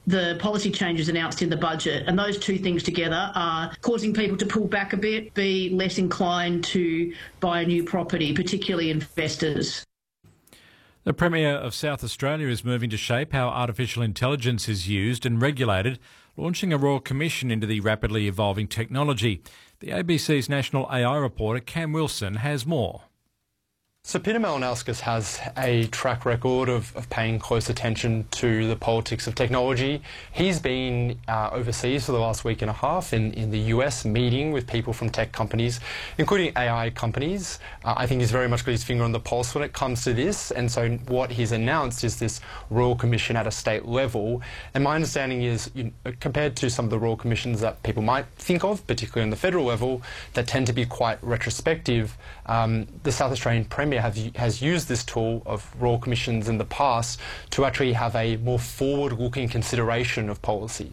the policy changes announced in the budget. And those two things together are causing people to pull back a bit, be less inclined to buy a new property, particularly investors. The Premier of South Australia is moving to shape how artificial intelligence is used and regulated, launching a Royal Commission into the rapidly evolving technology. The ABC's national AI reporter Cam Wilson has more. So Peter Malinauskas has a track record of paying close attention to the politics of technology. He's been overseas for the last week and a half in the US, meeting with people from tech companies, including AI companies. I think he's very much got his finger on the pulse when it comes to this, and so what he's announced is this Royal Commission at a state level. And my understanding is, compared to some of the Royal Commissions that people might think of, particularly on the federal level, that tend to be quite retrospective, the South Australian Premier has used this tool of Royal Commissions in the past to actually have a more forward-looking consideration of policy.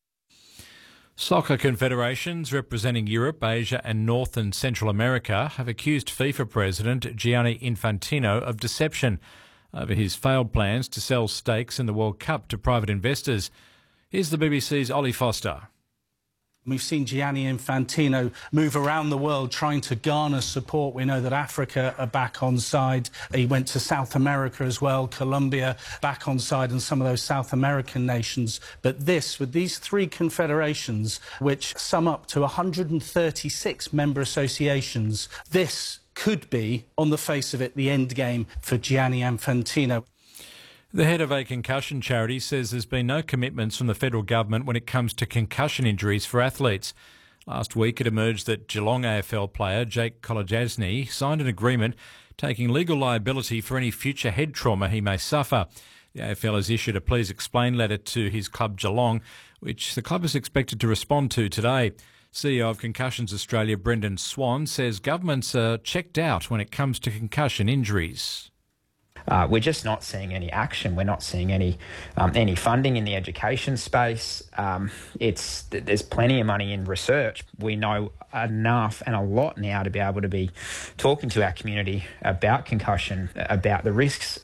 Soccer confederations representing Europe, Asia and North and Central America have accused FIFA President Gianni Infantino of deception over his failed plans to sell stakes in the World Cup to private investors. Here's the BBC's Ollie Foster. We've seen Gianni Infantino move around the world trying to garner support. We know that Africa are back on side. He went to South America as well, Colombia back on side, and some of those South American nations. But this, with these three confederations, which sum up to 136 member associations, this could be, on the face of it, the end game for Gianni Infantino. The head of a concussion charity says there's been no commitments from the federal government when it comes to concussion injuries for athletes. Last week it emerged that Geelong AFL player Jake Kolodjasny signed an agreement taking legal liability for any future head trauma he may suffer. The AFL has issued a please explain letter to his club Geelong, which the club is expected to respond to today. CEO of Concussions Australia Brendan Swan says governments are checked out when it comes to concussion injuries. We're just not seeing any action. We're not seeing any funding in the education space. There's plenty of money in research. We know enough and a lot now to be able to be talking to our community about concussion, about the risks.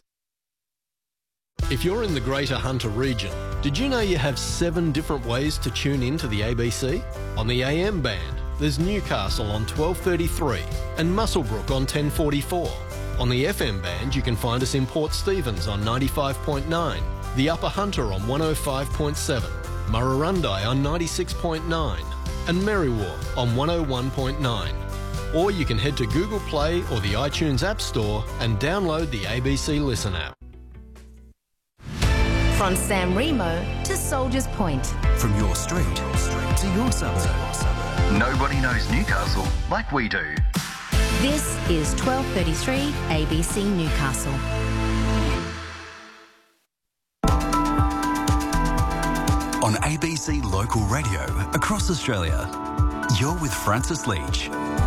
If you're in the Greater Hunter region, did you know you have 7 different ways to tune in to the ABC? On the AM band, there's Newcastle on 1233 and Muswellbrook on 1044. On the FM band, you can find us in Port Stephens on 95.9, the Upper Hunter on 105.7, Murrurundi on 96.9 and Merriwa on 101.9. Or you can head to Google Play or the iTunes App Store and download the ABC Listen app. From San Remo to Soldiers Point. From your street to your suburb. Nobody knows Newcastle like we do. This is 1233 ABC Newcastle. On ABC Local Radio across Australia, you're with Francis Leach.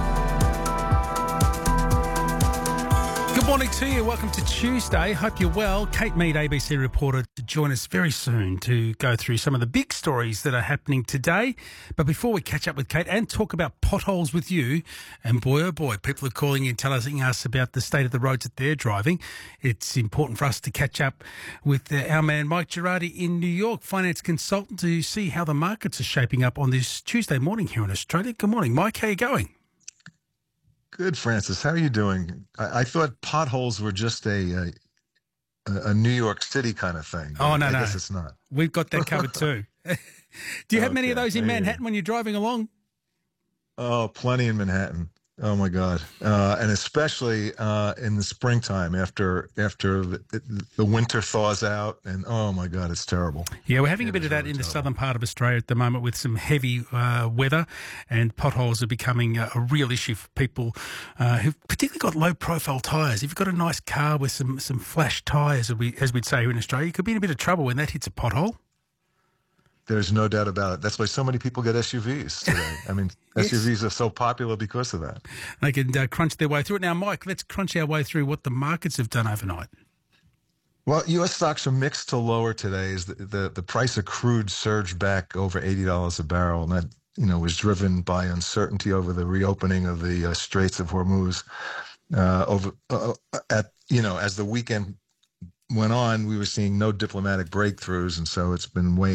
Good morning to you. Welcome to Tuesday. Hope you're well. Kate Mead, ABC reporter, to join us very soon to go through some of the big stories that are happening today. But before we catch up with Kate and talk about potholes with you, and boy, oh boy, people are calling in telling us about the state of the roads that they're driving. It's important for us to catch up with our man Mike Girardi in New York, finance consultant, to see how the markets are shaping up on this Tuesday morning here in Australia. Good morning, Mike. How are you going? Good, Francis. How are you doing? I thought potholes were just a New York City kind of thing. Oh, no, I guess it's not. We've got that covered too. Do you have many of those in Manhattan when you're driving along? Oh, plenty in Manhattan. Oh my God, and especially in the springtime after the winter thaws out, and oh my God, it's terrible. Yeah, we're having a bit of that in the southern part of Australia at the moment with some heavy weather, and potholes are becoming a real issue for people who've particularly got low-profile tyres. If you've got a nice car with some flash tyres, as we'd say here in Australia, you could be in a bit of trouble when that hits a pothole. There's no doubt about it. That's why so many people get SUVs today. I mean, yes. SUVs are so popular because of that. They can crunch their way through it. Now, Mike, let's crunch our way through what the markets have done overnight. Well, U.S. stocks are mixed to lower today as the price of crude surged back over $80 a barrel, and that was driven by uncertainty over the reopening of the Straits of Hormuz. As the weekend went on, we were seeing no diplomatic breakthroughs, and so it's been weighing